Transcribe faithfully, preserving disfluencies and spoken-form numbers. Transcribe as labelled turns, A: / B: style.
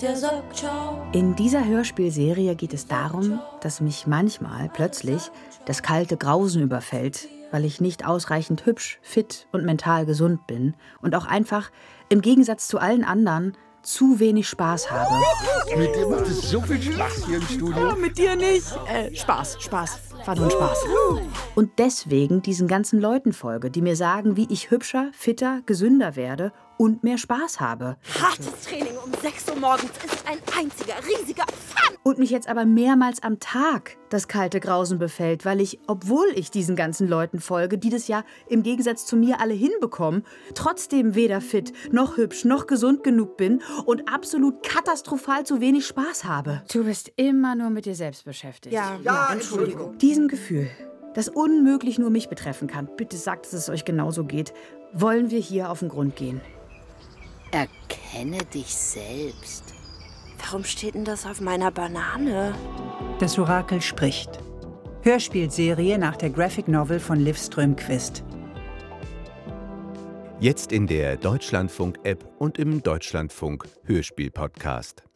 A: der sagt ciao.
B: In dieser Hörspielserie geht es darum, dass mich manchmal plötzlich das kalte Grausen überfällt, weil ich nicht ausreichend hübsch, fit und mental gesund bin und auch einfach, im Gegensatz zu allen anderen, zu wenig Spaß habe.
C: Mit dir macht es so viel Spaß hier im Studio.
D: Oh, mit dir nicht. Äh, Spaß, Spaß. War nur ein Spaß.
B: Und deswegen diesen ganzen Leuten folge, die mir sagen, wie ich hübscher, fitter, gesünder werde und mehr Spaß habe.
E: Hartes Training um sechs Uhr morgens ist ein einziger, riesiger Fun.
B: Und mich jetzt aber mehrmals am Tag das kalte Grausen befällt, weil ich, obwohl ich diesen ganzen Leuten folge, die das ja im Gegensatz zu mir alle hinbekommen, trotzdem weder fit, noch hübsch, noch gesund genug bin und absolut katastrophal zu wenig Spaß habe. Du bist immer nur mit dir selbst beschäftigt.
D: Ja, ja, Entschuldigung.
B: Diesem Gefühl, das unmöglich nur mich betreffen kann, bitte sagt, dass es euch genauso geht, wollen wir hier auf den Grund gehen.
F: Erkenne dich selbst.
E: Warum steht denn das auf meiner Banane?
G: Das Orakel spricht. Hörspielserie nach der Graphic Novel von Liv Strömquist.
H: Jetzt in der Deutschlandfunk-App und im Deutschlandfunk Hörspiel-Podcast.